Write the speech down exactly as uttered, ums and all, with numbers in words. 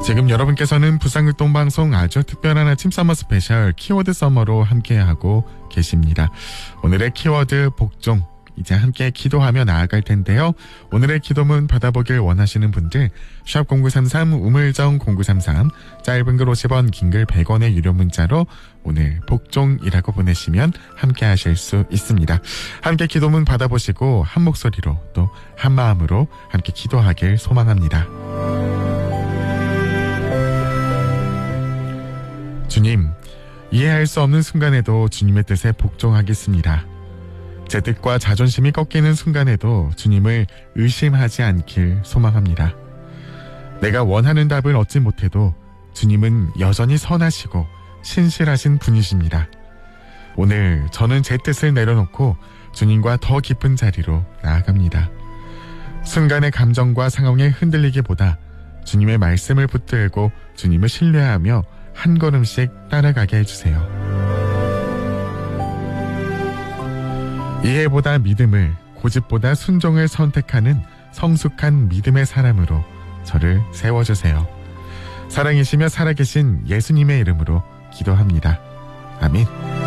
지금 여러분께서는 부산극동방송 아주 특별한 아침 서머 스페셜 키워드 서머로 함께하고 계십니다. 오늘의 키워드 복종, 이제 함께 기도하며 나아갈 텐데요. 오늘의 기도문 받아보길 원하시는 분들 샵 공구삼삼 우물정 공구삼삼 짧은 글 오십 원 긴 글 백 원의 유료 문자로 오늘 복종이라고 보내시면 함께 하실 수 있습니다. 함께 기도문 받아보시고 한 목소리로 또 한 마음으로 함께 기도하길 소망합니다. 주님, 이해할 수 없는 순간에도 주님의 뜻에 복종하겠습니다. 제 뜻과 자존심이 꺾이는 순간에도 주님을 의심하지 않길 소망합니다. 내가 원하는 답을 얻지 못해도 주님은 여전히 선하시고 신실하신 분이십니다. 오늘 저는 제 뜻을 내려놓고 주님과 더 깊은 자리로 나아갑니다. 순간의 감정과 상황에 흔들리기보다 주님의 말씀을 붙들고 주님을 신뢰하며 한 걸음씩 따라가게 해주세요. 이해보다 믿음을, 고집보다 순종을 선택하는 성숙한 믿음의 사람으로 저를 세워주세요. 사랑이시며 살아계신 예수님의 이름으로 기도합니다. 아멘.